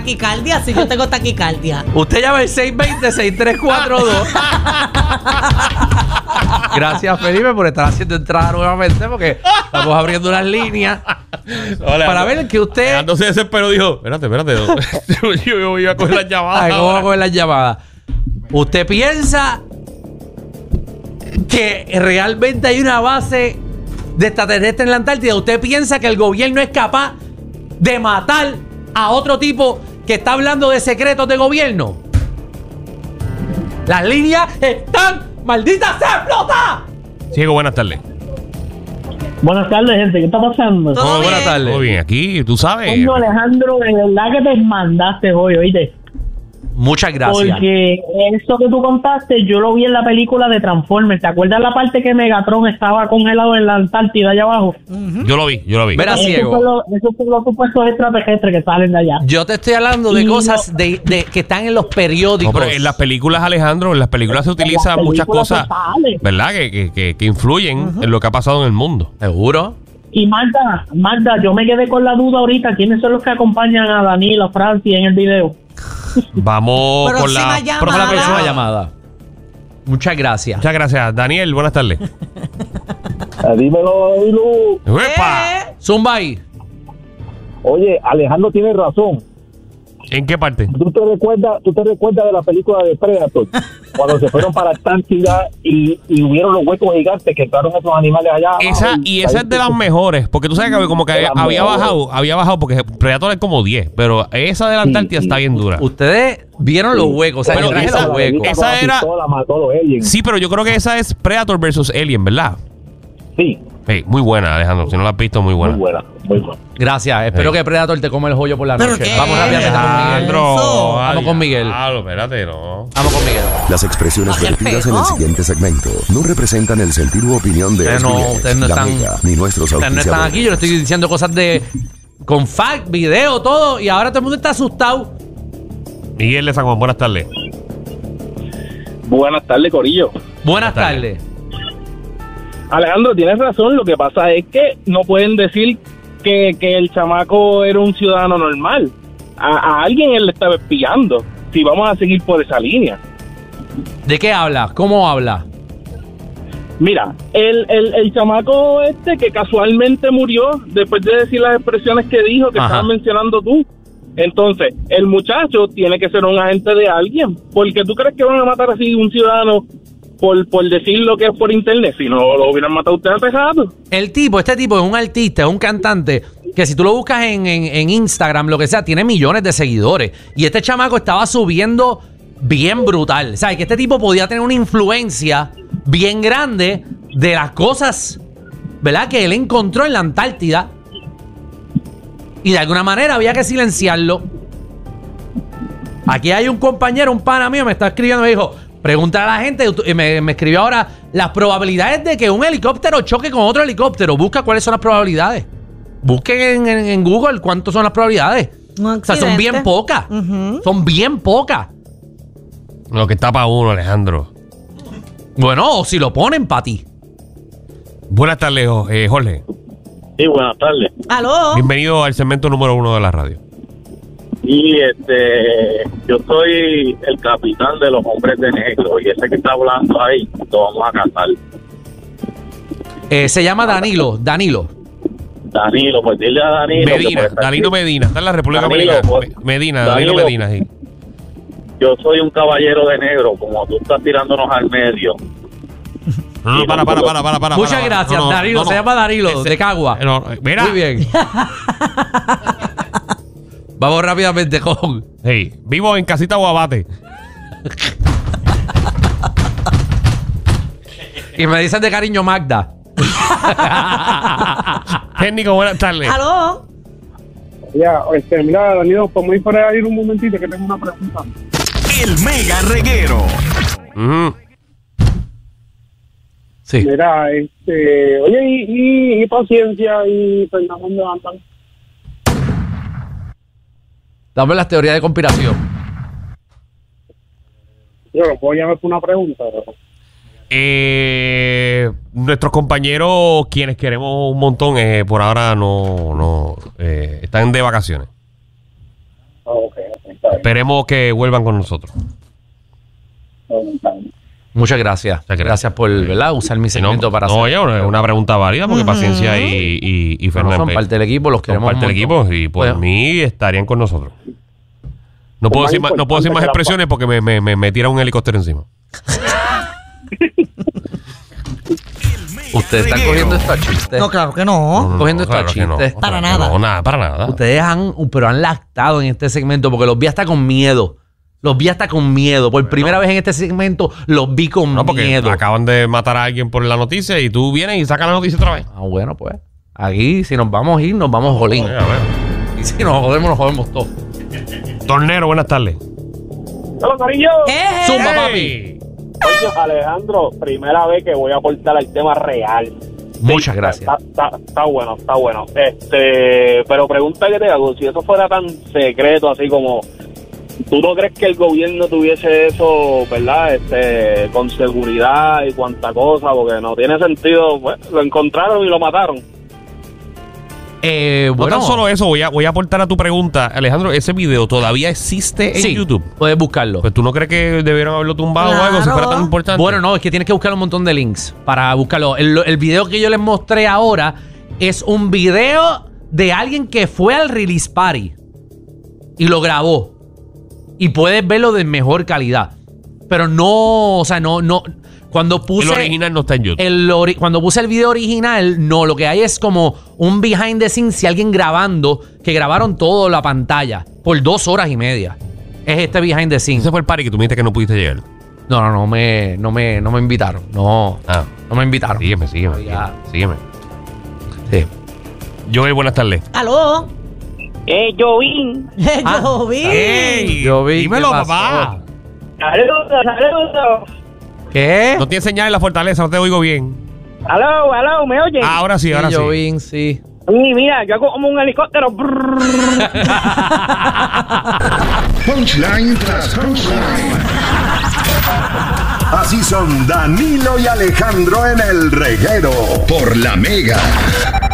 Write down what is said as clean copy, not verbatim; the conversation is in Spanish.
taquicardia, sí, yo tengo taquicardia. Usted llama al 620-6342. Gracias, Felipe, por estar haciendo entrada nuevamente, porque estamos abriendo unas líneas para ver que usted... Alejandro se desesperó, dijo, espérate. yo iba a coger las llamadas. Ay, ¿cómo va a coger las llamadas? ¿Usted piensa que realmente hay una base de extraterrestres en la Antártida? ¿Usted piensa que el gobierno es capaz de matar a otro tipo que está hablando de secretos de gobierno? Las líneas están malditas, se explota. Ciego, buenas tardes. Buenas tardes, gente. ¿Qué está pasando? Todo Buenas bien. tardes. Todo bien, aquí, tú sabes. Coño, Alejandro, de verdad que te mandaste hoy, oíste. Muchas gracias. Porque eso que tú contaste, yo lo vi en la película de Transformers. ¿Te acuerdas la parte que Megatron estaba congelado en la Antártida allá abajo? Yo lo vi. Mira, ciego. Esos son los supuestos extraterrestres que salen de allá. Yo te estoy hablando de Y cosas de que están en los periódicos. No, pero en las películas, Alejandro, en las películas se utilizan las muchas películas cosas, totales. ¿verdad? Que influyen en lo que ha pasado en el mundo. ¿Seguro? Y Magda, yo me quedé con la duda ahorita. ¿Quiénes son los que acompañan a Danilo, Francis en el video? Vamos con Próxima la llamada. Por la próxima Nada. llamada. Muchas gracias. Muchas gracias. Daniel, buenas tardes. Dímelo, Ilu. ¡Epa! Zumba ahí. Oye, Alejandro tiene razón. ¿En qué parte? ¿Tú te recuerdas de la película de Predator? Cuando se fueron para Antártida y hubieron los huecos gigantes que entraron esos animales allá. Esa es de las mejores, porque tú sabes que como que De las había mejores. bajado, porque Predator es como 10, pero esa de la Antártida está bien dura. Ustedes vieron los huecos, o sea, Pero yo traje esa- los huecos. esa era- La mató a los aliens. Sí, pero yo creo que esa es Predator versus Alien, ¿verdad? Sí, Muy buena, Alejandro. Si no la has visto, muy buena. muy buena, muy buena. Gracias. Espero Sí. que Predator te come el joyo por la ¿Pero noche. qué? Vamos rápidamente con Miguel. Alejandro. Vamos con Miguel. Espérate, no. Vamos con Miguel. Las expresiones Ay, vertidas en el pegó. siguiente segmento no representan el sentir u opinión de Ustedes no- SBS, ustedes no La están- Mega, ni nuestros Ustedes no están aquí, yo le estoy diciendo cosas de... Con fact, video, todo. Y ahora todo el mundo está asustado. Miguel de San Juan, buenas tardes. Buenas tardes, Corillo. Buenas Buenas tardes. tardes. Alejandro, tienes razón. Lo que pasa es que no pueden decir que el chamaco era un ciudadano normal. A alguien él le estaba espiando. Si vamos a seguir por esa línea. ¿De qué habla? ¿Cómo habla? Mira, el chamaco este que casualmente murió después de decir las expresiones que dijo, que Ajá. estabas mencionando tú. Entonces, el muchacho tiene que ser un agente de alguien. Porque tú crees que van a matar así un ciudadano por decir lo que es por internet. Si no lo hubieran matado ustedes hace rato. Este tipo es un artista, es un cantante que si tú lo buscas en Instagram, lo que sea, tiene millones de seguidores. Y este chamaco estaba subiendo bien brutal. ¿Sabes? Que este tipo podía tener una influencia bien grande de las cosas, ¿verdad? Que él encontró en la Antártida. Y de alguna manera había que silenciarlo. Aquí hay un compañero, un pana mío, me está escribiendo, me dijo... Pregúntale a la gente, y me escribió ahora las probabilidades de que un helicóptero choque con otro helicóptero. Busca cuáles son las probabilidades. Busquen en Google cuántas son las probabilidades. Un O sea, son bien accidente. pocas. Ujú. Son bien pocas. Lo que está para uno, Alejandro. Bueno, o si lo ponen para ti. Buenas tardes, Jorge. Sí, buenas tardes. ¿Aló? Bienvenido al segmento número 1 de la radio. Y yo soy el capitán de los hombres de negro. Y ese que está hablando ahí, lo vamos a cantar. Se llama Danilo. Danilo, pues dile a Danilo. que Medina, por estar Danilo aquí, Medina. Está en la República Danilo, Dominicana. pues. Danilo Danilo. Medina, sí. Yo soy un caballero de negro, como tú estás tirándonos al medio. No, Sí, para. Muchas gracias, No, no, Danilo. no, Se no. llama Danilo, Ese- de Cagua. No, mira. Muy bien. Vamos rápidamente con... Hey, vivo en Casita Guabate. Y me dicen de cariño Magda. Técnico, buenas tardes. ¿Aló? Ya, mira, Danilo, ¿podemos ir para ir un momentito que tengo una pregunta? El Mega Reguero. Ujú. Sí. Mira, oye, y Paciencia y Fernando, ¿dónde andan? Dame las teorías de conspiración. Yo lo puedo llamar por una pregunta. Nuestros compañeros, quienes queremos un montón, por ahora no están de vacaciones. Ok. Esperemos que vuelvan con nosotros. Muchas gracias. Gracias por, ¿verdad? Usar mi segmento para hacer. Oye, una pregunta válida porque Paciencia y Bueno, son parte del equipo, los queremos parte del equipo y por mí estarían con nosotros. No puedo decir más expresiones porque me tira un helicóptero encima. Ustedes están cogiendo esto a chistes. No, claro que no. Cogiendo esto a chistes. Para nada. No, para nada. Ustedes han lactado en este segmento porque los vi hasta con miedo. Por primera vez en este segmento los vi con miedo. Acaban de matar a alguien por la noticia y tú vienes y sacas la noticia otra vez. Ah, bueno, pues. Aquí, si nos vamos a ir, nos vamos jolín. A ver. Y si nos jodemos todos. Tornero, buenas tardes. Hola, cariño. Zumba, papi. Oye, Alejandro, primera vez que voy a aportar al tema real. Muchas gracias. Está bueno. Pero pregunta que te hago, si eso fuera tan secreto así como... ¿Tú no crees que el gobierno tuviese eso, verdad, con seguridad y cuanta cosa? Porque no tiene sentido. Bueno, lo encontraron y lo mataron. No tan solo eso, voy a aportar a tu pregunta. Alejandro, ¿ese video todavía existe en YouTube? Puedes buscarlo. Pues tú no crees que debieron haberlo tumbado o algo si fuera tan importante. Bueno, no, es que tienes que buscar un montón de links para buscarlo. El video que yo les mostré ahora es un video de alguien que fue al release party y lo grabó. Y puedes verlo de mejor calidad. Pero no, o sea, no. Cuando puse. El original no está en YouTube. Cuando puse el video original, no, lo que hay es como un behind the scenes y alguien grabando, que grabaron toda la pantalla por 2 horas y media. Es este behind the scenes. Ese fue el party que tú me dijiste que no pudiste llegar. No me invitaron. No me invitaron. Sígueme. Sí. Joel, buenas tardes. ¡Aló! Jovín. Yo vi. Dímelo, ¿qué pasó? papá. Saludos. ¿Qué? No tienes señal en la fortaleza, no te oigo bien. Aló, ¿me oyen? Ahora sí. Yo vi, sí. Y mira, yo hago como un helicóptero. Punchline tras punchline. Así son Danilo y Alejandro en El Reguero por La Mega.